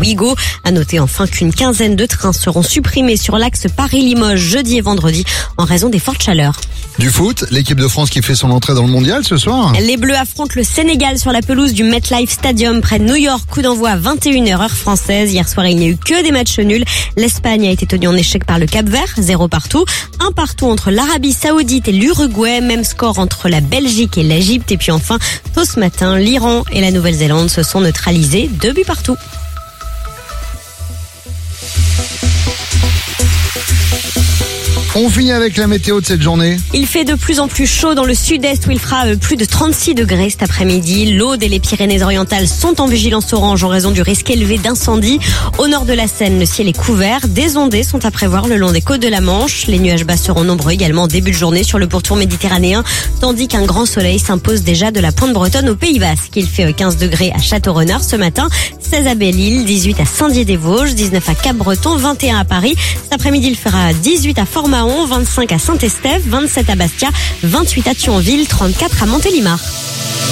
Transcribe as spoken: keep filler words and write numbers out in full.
Ouigo. À noter enfin qu'une quinzaine de trains seront supprimés sur l'axe Paris-Limoges jeudi et vendredi en raison des fortes chaleurs. Du foot, l'équipe de France qui fait son entrée dans le mondial ce soir. Les Bleus affrontent le Sénégal sur la pelouse du MetLife Stadium près de New York. Coup d'envoi à vingt et une heures heure française. Hier soir, il n'y a eu que des matchs nuls. L'Espagne a été tenue en échec par le Cap-Vert, zéro partout. Un partout entre l'Arabie Saoudite et l'Uruguay. Même score entre la Belgique et l'Égypte. Et puis enfin, tôt ce matin, l'Iran et la Nouvelle-Zélande se sont neutralisés. Deux buts partout. On finit avec la météo de cette journée. Il fait de plus en plus chaud dans le sud-est où il fera plus de trente-six degrés cet après-midi. L'Aude et les Pyrénées-Orientales sont en vigilance orange en raison du risque élevé d'incendie. Au nord de la Seine, le ciel est couvert. Des ondées sont à prévoir le long des côtes de la Manche. Les nuages bas seront nombreux également en début de journée sur le pourtour méditerranéen, tandis qu'un grand soleil s'impose déjà de la pointe bretonne au Pays Basque. Il fait quinze degrés à Château-Renard ce matin, seize à Belle-Île, dix-huit à Saint-Dié-des-Vosges, dix-neuf à Cap-Breton, vingt et un à Paris. Cet après-midi, il fera dix-huit à Fort-Mahon, vingt-cinq à Saint-Estève, vingt-sept à Bastia, vingt-huit à Thionville, trente-quatre à Montélimar.